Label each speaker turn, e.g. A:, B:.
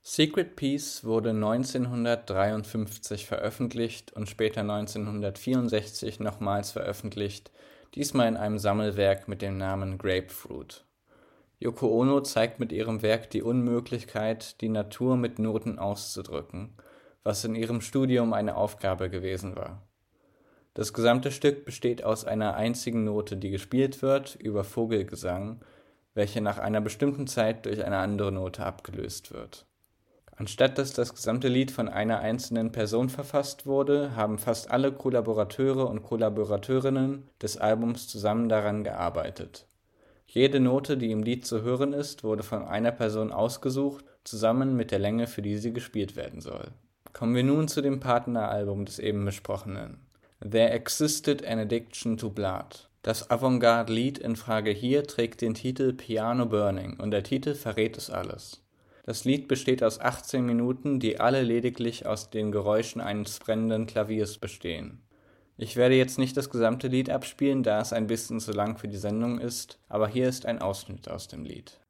A: Secret Peace wurde 1953 veröffentlicht und später 1964 nochmals veröffentlicht, diesmal in einem Sammelwerk mit dem Namen Grapefruit. Yoko Ono zeigt mit ihrem Werk die Unmöglichkeit, die Natur mit Noten auszudrücken, was in ihrem Studium eine Aufgabe gewesen war. Das gesamte Stück besteht aus einer einzigen Note, die gespielt wird, über Vogelgesang, welche nach einer bestimmten Zeit durch eine andere Note abgelöst wird. Anstatt dass das gesamte Lied von einer einzelnen Person verfasst wurde, haben fast alle Kollaborateure und Kollaborateurinnen des Albums zusammen daran gearbeitet. Jede Note, die im Lied zu hören ist, wurde von einer Person ausgesucht, zusammen mit der Länge, für die sie gespielt werden soll. Kommen wir nun zu dem Partneralbum des eben besprochenen. There Existed an Addiction to Blood. Das Avantgarde-Lied in Frage hier trägt den Titel Piano Burning und der Titel verrät es alles. Das Lied besteht aus 18 Minuten, die alle lediglich aus den Geräuschen eines brennenden Klaviers bestehen. Ich werde jetzt nicht das gesamte Lied abspielen, da es ein bisschen zu lang für die Sendung ist, aber hier ist ein Ausschnitt aus dem Lied.